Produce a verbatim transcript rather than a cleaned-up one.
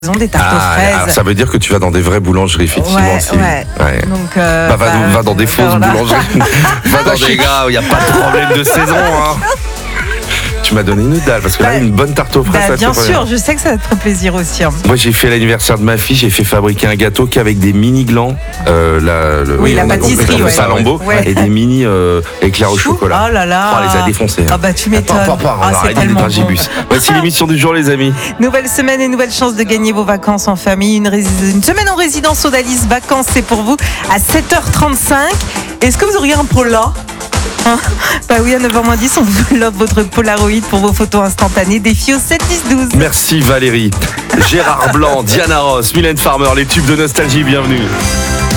Des tartes Ah, aux fraises. alors ça veut dire que tu vas dans des vraies boulangeries, effectivement. Ouais, aussi. ouais. Ouais. Donc, euh, Bah, va, bah, va dans des fausses voilà. boulangeries. Va dans des gars où il n'y a pas de problème de saison. Hein. Tu m'as donné une dalle parce que là, Bah, une bonne tarte aux fraises. Bah, ça bien te sûr, je sais que ça va te ferait plaisir aussi. Hein. Moi, j'ai fait l'anniversaire de ma fille, j'ai fait fabriquer un gâteau qu'avec des mini glands. Euh, la, le, Oui, la on a pâtisserie, compris, ouais. ça à Lambeau, Ouais. et des mini euh, éclairs au Chou. chocolat. Oh là là. Oh, on les a défoncés. Ah bah tu m'étonnes. Attends, attends, Ah, on c'est arrête tellement d'être un bon. gibus. Voici l'émission du jour, les amis. Nouvelle semaine et nouvelle chance de gagner vos vacances en famille. Une, rés- une semaine en résidence Odalis Vacances, c'est pour vous à sept heures trente-cinq. Est-ce que vous auriez un Pola hein Bah oui, à neuf heures moins dix, on vous love votre Polaroid pour vos photos instantanées. Défi au sept dix douze. Merci Valérie. Gérard Blanc, Diana Ross, Mylène Farmer, les tubes de nostalgie, bienvenue.